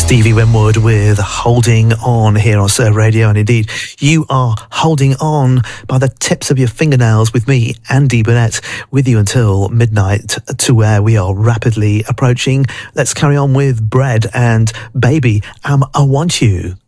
Stevie Winwood with Holding On here on Serve Radio. And indeed, you are holding on by the tips of your fingernails with me, Andy Burnett, with you until midnight, to where we are rapidly approaching. Let's carry on with Bread and Baby, I Want You.